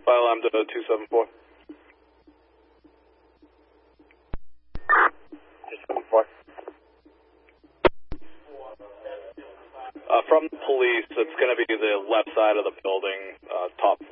file alarm to 274. 274. From the police, it's going to be the left side of the building, top